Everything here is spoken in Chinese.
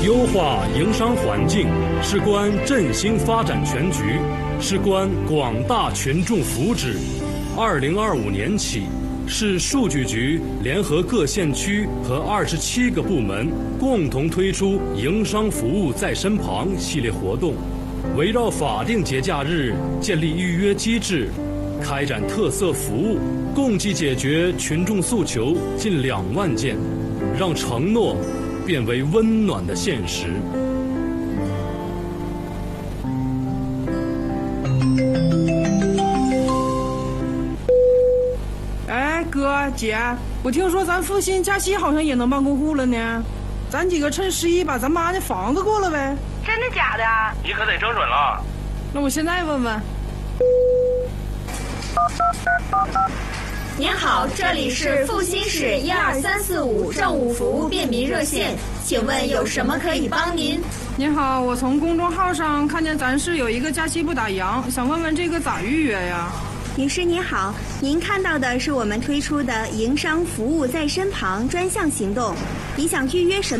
优化营商环境，事关振兴发展全局，事关广大群众福祉。2025年起，市数据局联合各县区和27个部门共同推出营商服务在身旁系列活动，围绕法定节假日建立预约机制，开展特色服务，共计解决群众诉求近2万件，让承诺变为温暖的现实。 哎，哥姐，我听说咱阜新假期好像也能办过户了呢，咱几个趁11把咱妈那房子过了呗。 真的假的？ 你可得整准了。 那我现在问问。 您好，这里是阜新市12345政务服务便民热线，请问有什么可以帮您？ 您好，我从公众号上看见咱市有一个假期不打烊，想问问这个咋预约呀？ 女士您好，您看到的是我们推出的营商服务在身旁专项行动，你想预约什么？